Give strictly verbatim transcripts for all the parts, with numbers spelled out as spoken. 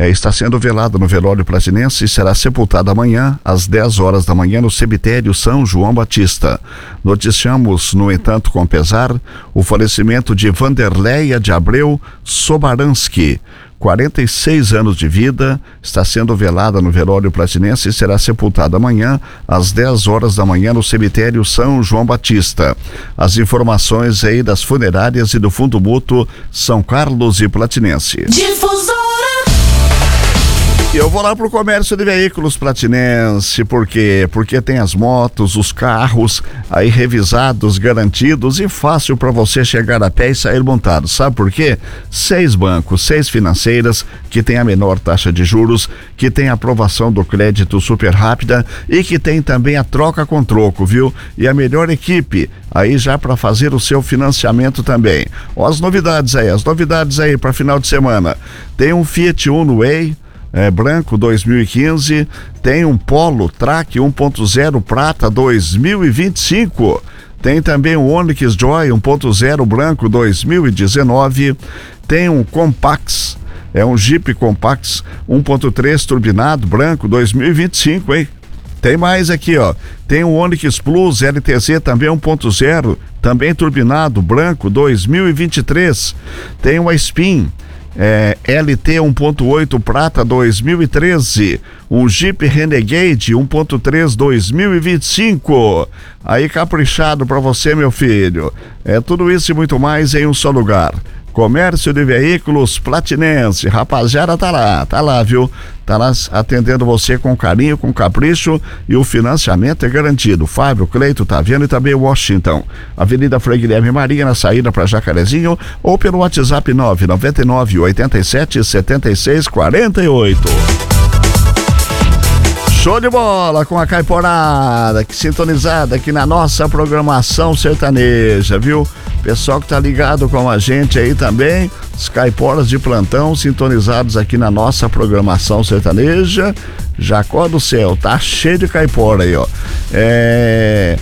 é, está sendo velada no velório platinense e será sepultada amanhã às dez horas da manhã no cemitério São João Batista. Noticiamos, no entanto, com pesar, o falecimento de Vanderleia de Abreu Sobaranski, quarenta e seis anos de vida, está sendo velada no velório platinense e será sepultada amanhã às dez horas da manhã no cemitério São João Batista. As informações aí das funerárias e do Fundo Mútuo São Carlos e Platinense. Difusora. Eu vou lá pro comércio de veículos platinense, por quê? Porque tem as motos, os carros aí revisados, garantidos e fácil para você chegar a pé e sair montado. Sabe por quê? Seis bancos, seis financeiras que tem a menor taxa de juros, que tem a aprovação do crédito super rápida e que tem também a troca com troco, viu? E a melhor equipe aí já para fazer o seu financiamento também. Ó, as novidades aí, as novidades aí para final de semana. Tem um Fiat Uno Way É, branco dois mil e quinze, tem um Polo Track um ponto zero prata dois mil e vinte e cinco, tem também um Onix Joy um ponto zero branco dois mil e dezenove, tem um Compax, é um Jeep Compax um ponto três turbinado branco dois mil e vinte e cinco, hein? Tem mais aqui, ó, tem um Onix Plus L T Z também um ponto zero, também turbinado branco dois mil e vinte e três, tem uma Spin É, L T um ponto oito prata dois mil e treze, um Jeep Renegade um ponto três dois mil e vinte e cinco, aí caprichado pra você, meu filho. É tudo isso e muito mais em um só lugar. Comércio de Veículos Platinense, rapaziada, tá lá, tá lá, viu? Tá lá atendendo você com carinho, com capricho, e o financiamento é garantido. Fábio, Cleito, tá vendo? E também Washington, Avenida Frei Guilherme Maria, na saída para Jacarezinho, ou pelo WhatsApp nove nove nove, oito sete, sete seis quatro oito. Show de bola com a Caiporada, que sintonizada aqui na nossa programação sertaneja, viu? Pessoal que tá ligado com a gente aí também, os caiporas de plantão sintonizados aqui na nossa programação sertaneja. Jacó do Céu, tá cheio de caipora aí, ó. É...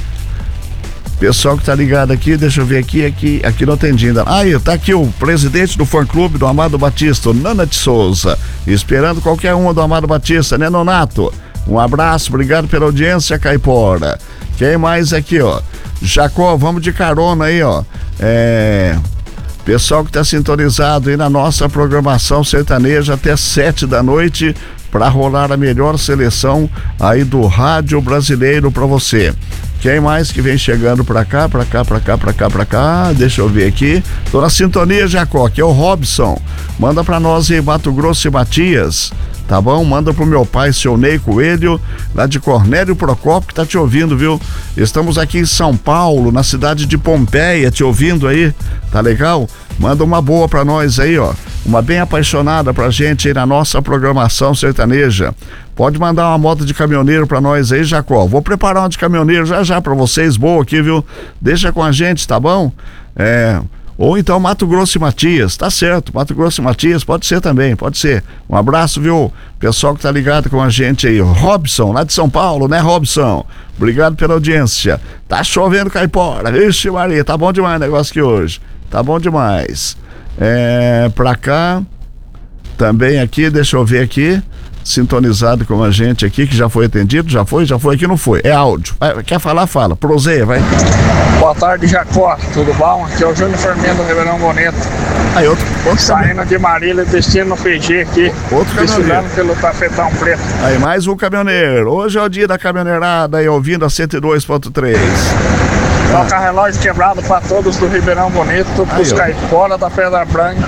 Pessoal que tá ligado aqui, deixa eu ver aqui, aqui, aqui não atendi ainda. Aí, tá aqui o presidente do fã-clube do Amado Batista, Nana de Souza, esperando qualquer uma do Amado Batista, né, Nonato? Um abraço, obrigado pela audiência, caipora. Quem mais aqui, ó? Jacó, vamos de carona aí, ó. É... Pessoal que tá sintonizado aí na nossa programação sertaneja até sete da noite para rolar a melhor seleção aí do rádio brasileiro para você. Quem mais que vem chegando pra cá, pra cá, pra cá, pra cá, pra cá? Deixa eu ver aqui. Tô na sintonia, Jacó, que é o Robson. Manda pra nós aí, Mato Grosso e Matias. Tá bom? Manda pro meu pai, seu Ney Coelho, lá de Cornélio Procópio, que tá te ouvindo, viu? Estamos aqui em São Paulo, na cidade de Pompeia, te ouvindo aí. Tá legal? Manda uma boa pra nós aí, ó. Uma bem apaixonada pra gente aí na nossa programação sertaneja. Pode mandar uma moto de caminhoneiro pra nós aí, Jacó. Vou preparar uma de caminhoneiro já já pra vocês, boa aqui, viu? Deixa com a gente, tá bom? É... Ou então Mato Grosso e Matias, tá certo, Mato Grosso e Matias, pode ser também, pode ser. Um abraço, viu? Pessoal que tá ligado com a gente aí, Robson, lá de São Paulo, né, Robson? Obrigado pela audiência. Tá chovendo caipora, vixe Maria, tá bom demais o negócio aqui hoje, tá bom demais. É, pra cá, também aqui, deixa eu ver aqui, sintonizado com a gente aqui, que já foi atendido, já foi, já foi, aqui não foi, é áudio. Vai, quer falar, fala, proseia, vai. Boa tarde, Jacó, tudo bom? Aqui é o Júnior Firmino do Ribeirão Bonito. Aí, outro, outro Saindo caminho. de Marília, destino no P G aqui. Outro caminhoneiro. Desfilando pelo Tafetão Preto. Aí, mais um caminhoneiro. Hoje é o dia da caminhoneirada aí, ouvindo a cento e dois ponto três. Toca relógio quebrado para todos do Ribeirão Bonito, pros caipora da Pedra Branca.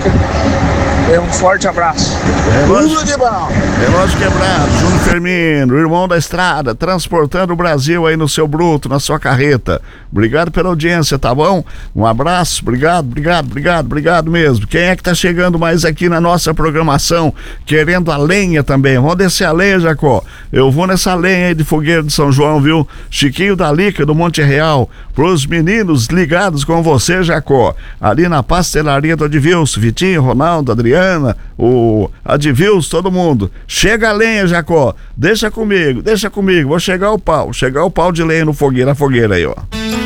E um forte abraço. Relógio, relógio quebrado, Júnior Firmino, irmão da estrada, transportando o Brasil aí no seu bruto, na sua carreta. Obrigado pela audiência, tá bom? Um abraço, obrigado, obrigado, obrigado, obrigado mesmo. Quem é que tá chegando mais aqui na nossa programação, querendo a lenha também? Vamos descer a lenha, Jacó. Eu vou nessa lenha aí de fogueira de São João, viu? Chiquinho da Lica, do Monte Real, pros meninos ligados com você, Jacó. Ali na pastelaria do Advilson, Vitinho, Ronaldo, Adriana, o Advilson, todo mundo. Chega a lenha, Jacó. Deixa comigo, deixa comigo. Vou chegar o pau, chegar o pau de lenha no fogueira, a fogueira aí, ó.